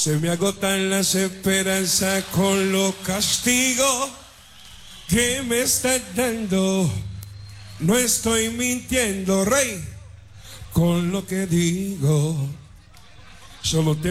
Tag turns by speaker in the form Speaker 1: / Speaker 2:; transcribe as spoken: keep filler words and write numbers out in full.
Speaker 1: Se me agotan las esperanzas con los castigos que me estás dando. No estoy mintiendo, rey, con lo que digo. Solo te